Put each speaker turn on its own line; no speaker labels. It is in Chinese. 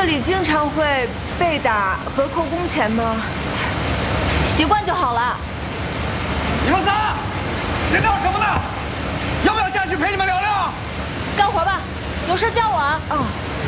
里经常会被打和扣工钱吗？
习惯就好了。
你们仨，谁闹什么呢？要不要下去陪你们聊聊？
干活吧，有事叫我啊。
哦。